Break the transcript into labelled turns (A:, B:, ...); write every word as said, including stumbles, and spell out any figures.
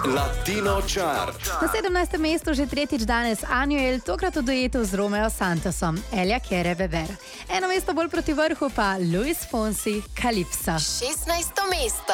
A: Latino Chart.
B: Na sedemnajstem mestu že tretjič danes Anuel, tokrat v duetu z Romeo Santosom, Elja Kere Weber. Eno mesto bolj proti vrhu pa Luis Fonsi, Calypso.
C: šestnajsto mesto.